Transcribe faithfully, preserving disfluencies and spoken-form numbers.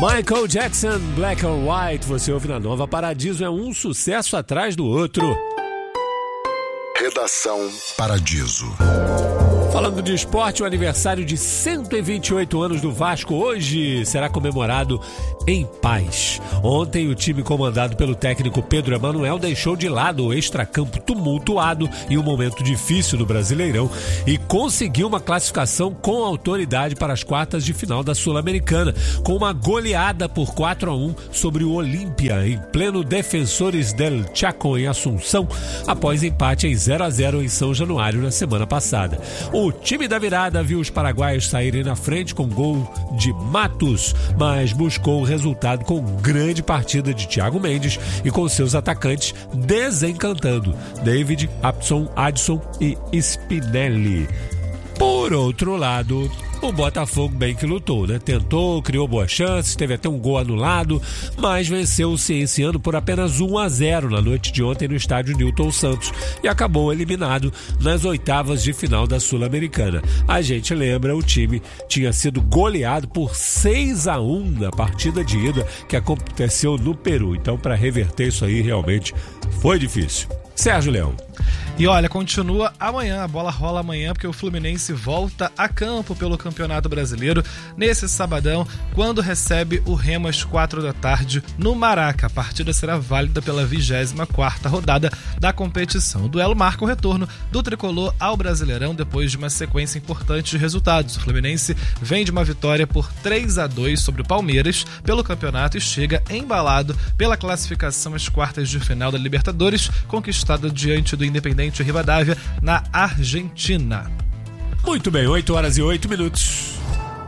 Michael Jackson, Black or White, você ouve na Nova Paradiso, é um sucesso atrás do outro. Redação Paradiso. Falando de esporte, o aniversário de cento e vinte e oito anos do Vasco hoje será comemorado em paz. Ontem, o time comandado pelo técnico Pedro Emanuel deixou de lado o extracampo tumultuado e um momento difícil no Brasileirão e conseguiu uma classificação com autoridade para as quartas de final da Sul-Americana, com uma goleada por quatro a um sobre o Olímpia, em pleno Defensores del Chaco, em Assunção, após empate em zero a zero em São Januário na semana passada. O time da virada viu os paraguaios saírem na frente com gol de Matos, mas buscou o resultado com grande partida de Thiago Mendes e com seus atacantes desencantando David, Apson, Adson e Spinelli. Por outro lado, o Botafogo bem que lutou, né? Tentou, criou boas chances, teve até um gol anulado, mas venceu o Cienciano por apenas um a zero na noite de ontem no estádio Newton Santos e acabou eliminado nas oitavas de final da Sul-Americana. A gente lembra, o time tinha sido goleado por seis a um na partida de ida que aconteceu no Peru. Então, para reverter isso aí, realmente foi difícil. Sérgio Leão. E olha, continua amanhã, a bola rola amanhã, porque o Fluminense volta a campo pelo Campeonato Brasileiro nesse sabadão, quando recebe o Remo às quatro da tarde no Maraca. A partida será válida pela vigésima quarta rodada da competição. O duelo marca o retorno do tricolor ao Brasileirão depois de uma sequência importante de resultados. O Fluminense vem de uma vitória por três a dois sobre o Palmeiras pelo campeonato e chega embalado pela classificação às quartas de final da Libertadores, conquistada diante do Independente Rivadavia na Argentina. Muito bem, oito horas e oito minutos.